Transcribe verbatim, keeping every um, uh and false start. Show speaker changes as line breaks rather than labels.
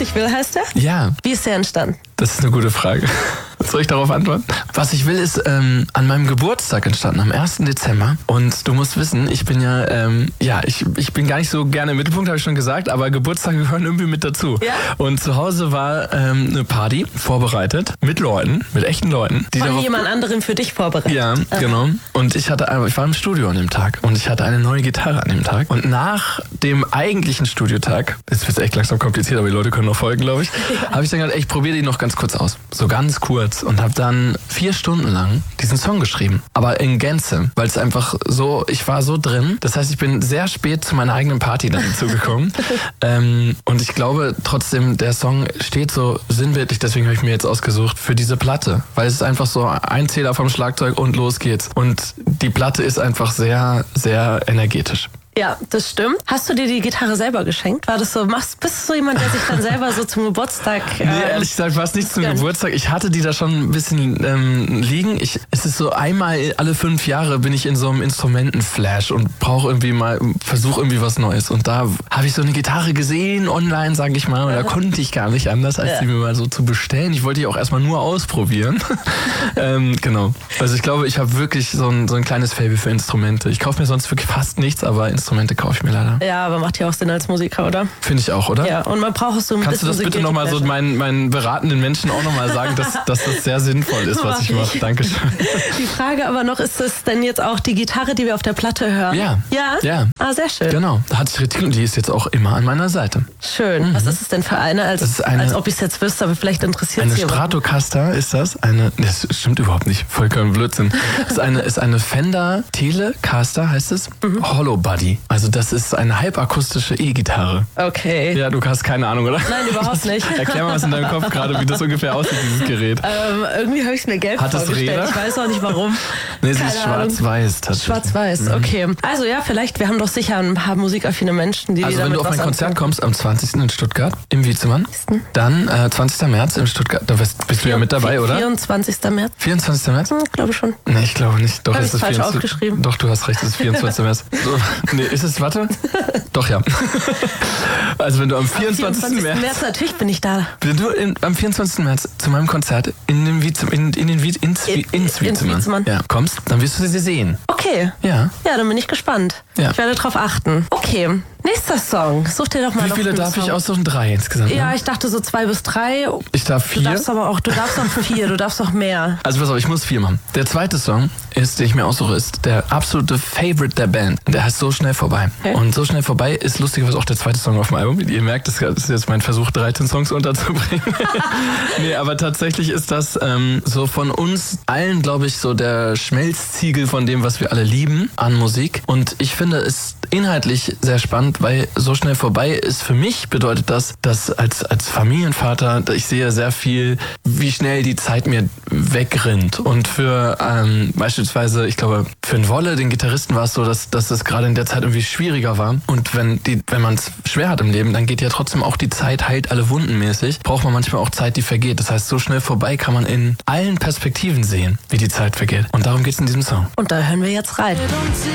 ich will, heißt der?
Ja.
Wie ist der entstanden?
Das ist eine gute Frage. Soll ich darauf antworten? Was ich will, ist ähm, an meinem Geburtstag entstanden, am ersten Dezember. Und du musst wissen, ich bin ja, ähm, ja, ich, ich bin gar nicht so gerne im Mittelpunkt, habe ich schon gesagt, aber Geburtstage gehören irgendwie mit dazu.
Ja?
Und zu Hause war ähm, eine Party vorbereitet mit Leuten, mit echten Leuten. Die
Von
darauf
jemand anderem für dich vorbereitet.
Ja,
Aha.
genau. Und ich hatte, ich war im Studio an dem Tag und ich hatte eine neue Gitarre an dem Tag. Und nach dem eigentlichen Studiotag, jetzt wird es echt langsam kompliziert, aber die Leute können noch folgen, glaube ich, ja. habe ich dann gedacht, ey, ich probiere die noch ganz kurz aus. So ganz kurz. Und habe dann vier Stunden lang diesen Song geschrieben. Aber in Gänze, weil es einfach so, ich war so drin. Das heißt, ich bin sehr spät zu meiner eigenen Party dann dazugekommen. ähm, und ich glaube trotzdem, der Song steht so sinnbildlich, deswegen habe ich mir jetzt ausgesucht, für diese Platte. Weil es ist einfach so ein Zähler vom Schlagzeug und los geht's. Und die Platte ist einfach sehr, sehr energetisch.
Ja, das stimmt. Hast du dir die Gitarre selber geschenkt? War das so, machst, bist du so jemand, der sich dann selber so zum Geburtstag... Ähm,
nee, ehrlich gesagt war es nicht zum Geburtstag. Ich hatte die da schon ein bisschen ähm, liegen. Ich, es ist so einmal alle fünf Jahre bin ich in so einem Instrumentenflash und brauche irgendwie mal, versuche irgendwie was Neues. Und da habe ich so eine Gitarre gesehen online, sage ich mal. Und da konnte ich gar nicht anders, als die mir mal so zu bestellen. Ich wollte die auch erstmal nur ausprobieren. ähm, genau. Also ich glaube, ich habe wirklich so ein, so ein kleines Faible für Instrumente. Ich kaufe mir sonst wirklich fast nichts, aber Instrumente kaufe ich mir leider.
Ja, aber macht ja auch Sinn als Musiker, oder?
Finde ich auch, oder?
Ja, und man braucht es so ein
Kannst
bisschen...
du das bitte nochmal so meinen, meinen beratenden Menschen auch nochmal sagen, dass, dass das sehr sinnvoll ist, was ich mache? Dankeschön.
Die Frage aber noch, ist das denn jetzt auch die Gitarre, die wir auf der Platte hören?
Ja.
Ja?
Ja.
Ah, sehr schön.
Genau, da hatte ich richtig und die ist jetzt auch immer an meiner Seite.
Schön. Mhm. Was ist es denn für eine? Als,
das ist eine,
als ob ich es jetzt wüsste, aber vielleicht interessiert es
Eine Stratocaster ist das. Eine, das stimmt überhaupt nicht, vollkommen Blödsinn. Das ist eine, ist eine Fender Telecaster, heißt es. Mhm. Hollow Body. Also das ist eine halbakustische E-Gitarre.
Okay.
Ja, du hast keine Ahnung, oder?
Nein, überhaupt nicht.
Erklär mal was in deinem Kopf gerade, wie das ungefähr aussieht, dieses Gerät.
Ähm, irgendwie habe ich es mir gelb
Hat
vorgestellt.
Räder?
Ich weiß auch nicht warum.
Nee, sie ist schwarz-weiß tatsächlich.
Schwarz-weiß, mhm. okay. Also ja, vielleicht, wir haben doch sicher ein paar musikaffine Menschen, die
Also
die
wenn du auf mein Konzert anfangen. kommst am zwanzigsten in Stuttgart, im Wiezemann, dann äh, zwanzigsten März in Stuttgart, da bist, bist du ja mit dabei, oder?
vierundzwanzigsten März.
vierundzwanzigsten März?
Hm, glaube schon.
Nee, ich glaube nicht. Doch,
Hab
ist es
falsch
vierundzwanzigsten
aufgeschrieben.
Doch, du hast recht, es ist vierundzwanzigsten März. So, nee, ist es, warte? Doch, ja. Also wenn du am vierundzwanzigsten März...
natürlich bin ich da.
Wenn du in, am vierundzwanzigsten März zu meinem Konzert in den Wieze, in, in den Wieze, ins, in, ins Wiezemann ja, kommst, dann wirst du sie sehen.
Okay.
Ja.
Ja, dann bin ich gespannt. Ja. Ich werde drauf achten. Okay. Nächster Song. Such dir doch mal
Wie
noch
viele darf
Song.
ich aussuchen? Drei insgesamt.
Ja,
ne?
ich dachte so zwei bis drei.
Ich darf vier.
Du darfst aber auch, du darfst auch vier, du darfst auch mehr.
Also pass auf, ich muss vier machen. Der zweite Song ist, den ich mir aussuche, ist der absolute Favorite der Band. Der heißt So schnell vorbei. Okay. Und So schnell vorbei ist lustigerweise auch der zweite Song auf dem Album. Ihr merkt, das ist jetzt mein Versuch, dreizehn Songs unterzubringen. Nee, aber tatsächlich ist das ähm, so von uns allen, glaube ich, so der Schmelztiegel von dem, was wir alle lieben an Musik. Und ich finde es inhaltlich sehr spannend, weil So schnell vorbei ist für mich, bedeutet das, dass als, als Familienvater, ich sehe sehr viel, wie schnell die Zeit mir wegrinnt. Und für ähm, beispielsweise, ich glaube, für den Wolle, den Gitarristen, war es so, dass, dass es gerade in der Zeit irgendwie schwieriger war. Und wenn die, wenn man es schwer hat im Leben, dann geht ja trotzdem auch die Zeit, heilt alle Wunden mäßig. Braucht man manchmal auch Zeit, die vergeht. Das heißt, so schnell vorbei kann man in allen Perspektiven sehen, wie die Zeit vergeht. Und darum geht es in diesem Song.
Und da hören wir jetzt rein.